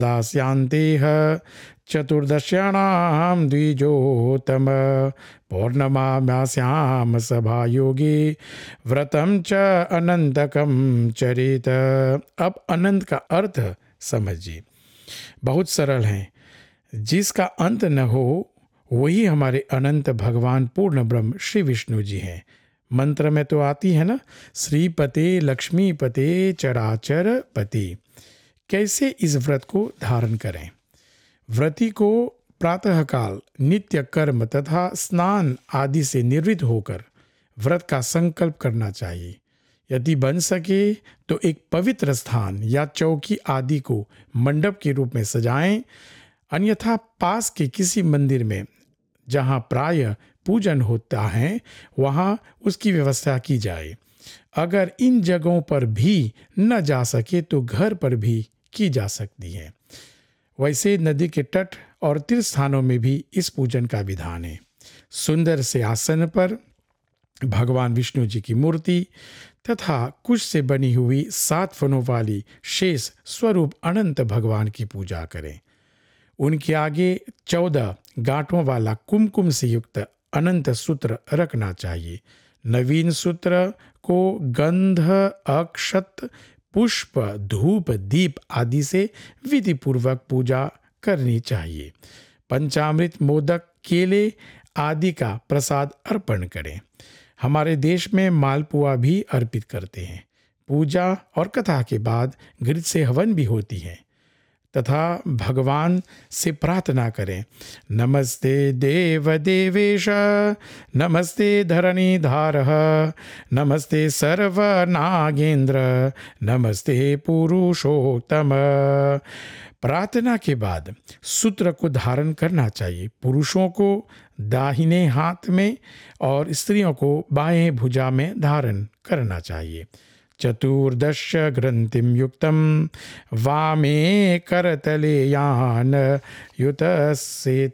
दास्यांतेह चतुर्दश्याणां द्विजोतम पौर्णमास्याम सभा योगे व्रतम च अनंतकम चरित। अब अनंत का अर्थ समझिए, बहुत सरल है। जिसका अंत न हो वही हमारे अनंत भगवान पूर्ण ब्रह्म श्री विष्णु जी हैं। मंत्र में तो आती है ना, श्रीपते लक्ष्मीपते चराचर पति। कैसे इस व्रत को धारण करें? व्रती को प्रातःकाल नित्य कर्म तथा स्नान आदि से निवृत्त होकर व्रत का संकल्प करना चाहिए। यदि बन सके तो एक पवित्र स्थान या चौकी आदि को मंडप के रूप में सजाएं, अन्यथा पास के किसी मंदिर में जहां प्राय पूजन होता है वहां उसकी व्यवस्था की जाए। अगर इन जगहों पर भी न जा सके तो घर पर भी की जा सकती है। वैसे नदी के तट और तीर्थ स्थानों में भी इस पूजन का विधान है। सुंदर से आसन पर भगवान विष्णु जी की मूर्ति तथा कुश से बनी हुई 7 फनों वाली शेष स्वरूप अनंत भगवान की पूजा करें। उनके आगे 14 गांठों वाला कुमकुम से युक्त अनंत सूत्र रखना चाहिए। नवीन सूत्र को गंध, अक्षत, पुष्प, धूप, दीप आदि से विधि पूर्वक पूजा करनी चाहिए। पंचामृत, मोदक, केले आदि का प्रसाद अर्पण करें। हमारे देश में मालपुआ भी अर्पित करते हैं। पूजा और कथा के बाद घृत से हवन भी होती है तथा भगवान से प्रार्थना करें, नमस्ते देव देवेश, नमस्ते धरणीधारः, नमस्ते सर्वनागेंद्र, नमस्ते पुरुषोत्तम। प्रार्थना के बाद सूत्र को धारण करना चाहिए। पुरुषों को दाहिने हाथ में और स्त्रियों को बाएं भुजा में धारण करना चाहिए। चतुर्दश ग्रंथिम युक्तम वामे करतले यान युतसेत।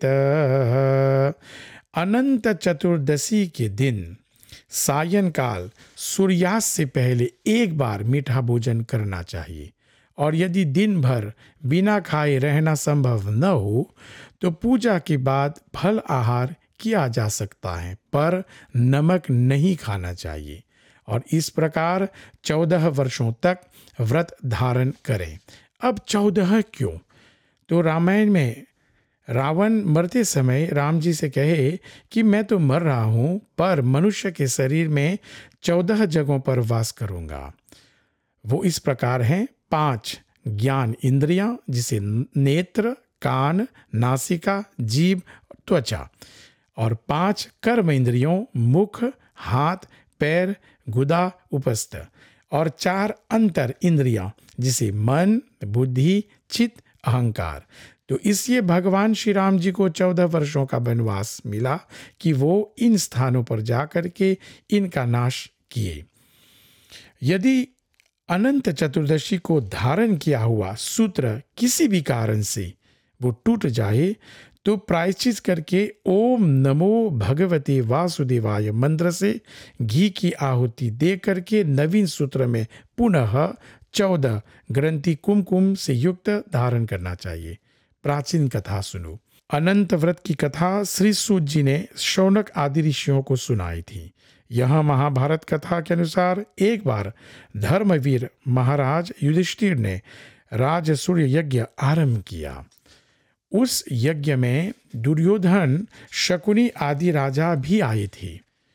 अनंत चतुर्दशी के दिन सायंकाल सूर्यास्त से पहले एक बार मीठा भोजन करना चाहिए, और यदि दिन भर बिना खाए रहना संभव न हो तो पूजा के बाद फल आहार किया जा सकता है, पर नमक नहीं खाना चाहिए। और इस प्रकार 14 वर्षों तक व्रत धारण करें। अब 14 क्यों? तो रामायण में रावण मरते समय राम जी से कहे कि मैं तो मर रहा हूं, पर मनुष्य के शरीर में 14 जगहों पर वास करूंगा। वो इस प्रकार हैं: 5 ज्ञान इंद्रियां, जिसे नेत्र, कान, नासिका, जीभ, त्वचा, और 5 कर्म इंद्रियों, मुख, हाथ, पैर, गुदा, उपस्थ, और 4 अंतर इंद्रियां, जिसे मन, बुद्धि, चित्त, अहंकार। तो इसलिए भगवान श्री राम जी को 14 वर्षों का वनवास मिला कि वो इन स्थानों पर जाकर के इनका नाश किए। यदि अनंत चतुर्दशी को धारण किया हुआ सूत्र किसी भी कारण से वो टूट जाए तो प्रायश्चित करके ओम नमो भगवते वासुदेवाय मंत्र से घी की आहुति दे करके नवीन सूत्र में पुनः 14 ग्रंथि कुमकुम से युक्त धारण करना चाहिए। प्राचीन कथा सुनो। अनंत व्रत की कथा श्री सूत जी ने शौनक आदि ऋषियों को सुनाई थी। यह महाभारत कथा के अनुसार एक बार धर्मवीर महाराज युधिष्ठिर ने राजसूय यज्ञ आरंभ किया। उस यज्ञ में दुर्योधन, शकुनी आदि राजा भी आए थे।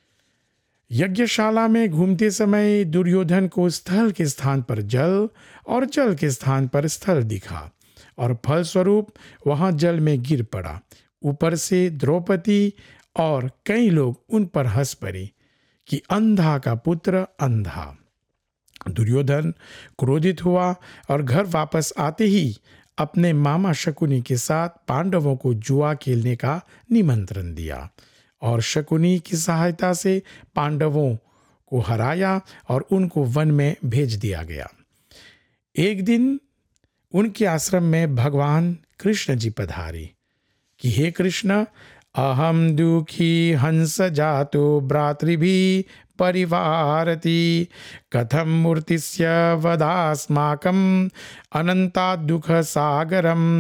यज्ञशाला में घूमते समय दुर्योधन को स्थल के स्थान पर जल और जल के स्थान पर स्थल दिखा, और फलस्वरूप वहां जल में गिर पड़ा। ऊपर से द्रौपदी और कई लोग उन पर हंस पड़े कि अंधा का पुत्र अंधा। दुर्योधन क्रोधित हुआ और घर वापस आते ही अपने मामा शकुनी के साथ पांडवों को जुआ खेलने का निमंत्रण दिया, और शकुनी की सहायता से पांडवों को हराया और उनको वन में भेज दिया गया। एक दिन उनके आश्रम में भगवान कृष्ण जी पधारे कि हे कृष्ण, अहम दुखी हंस जातो भ्रातृभि परिवारति कथं मूर्तिस्य वदास्माकम् अनन्ताद् दुःखसागरम्